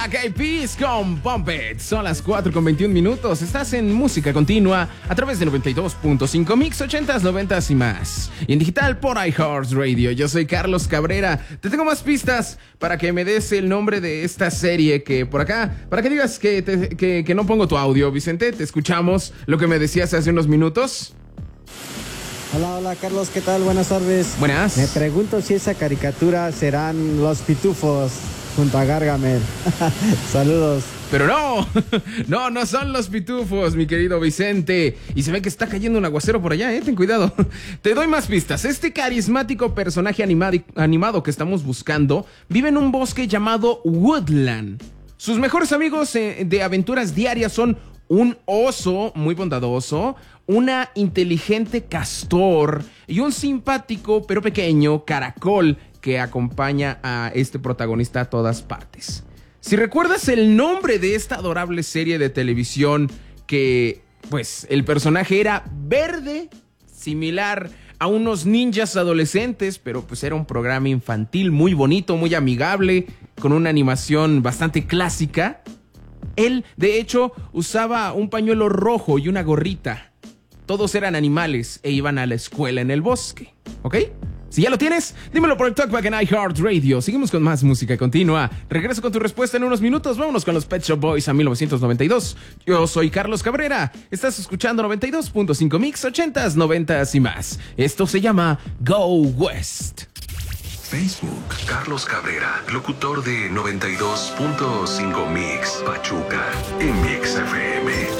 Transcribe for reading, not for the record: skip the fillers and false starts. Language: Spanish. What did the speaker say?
Black Eyed Peas con Bump It. Son las 4:21. Estás en música continua a través de 92.5 Mix 80s, 90s y más. Y en digital por iHeartRadio. Yo soy Carlos Cabrera. Te tengo más pistas para que me des el nombre de esta serie que por acá, para que digas que no pongo tu audio, Vicente. Te escuchamos lo que me decías hace unos minutos. Hola Carlos, ¿qué tal? Buenas tardes. Buenas. Me pregunto si esa caricatura serán los Pitufos junto a Gargamel. Saludos. Pero no son los Pitufos, mi querido Vicente. Y se ve que está cayendo un aguacero por allá, ten cuidado. Te doy más pistas. Este carismático personaje animado que estamos buscando vive en un bosque llamado Woodland. Sus mejores amigos de aventuras diarias son un oso muy bondadoso, una inteligente castor y un simpático pero pequeño caracol que acompaña a este protagonista a todas partes. Si recuerdas el nombre de esta adorable serie de televisión que, pues, el personaje era verde, similar a unos ninjas adolescentes, pero pues era un programa infantil muy bonito, muy amigable, con una animación bastante clásica. Él, de hecho, usaba un pañuelo rojo y una gorrita. Todos eran animales e iban a la escuela en el bosque, ¿ok? Si ya lo tienes, dímelo por el Talkback en iHeartRadio. Seguimos con más música continua. Regreso con tu respuesta en unos minutos. Vámonos con los Pet Shop Boys a 1992. Yo soy Carlos Cabrera. Estás escuchando 92.5 Mix, 80s, 90s y más. Esto se llama Go West. Facebook, Carlos Cabrera, locutor de 92.5 Mix, Pachuca, en Mix FM.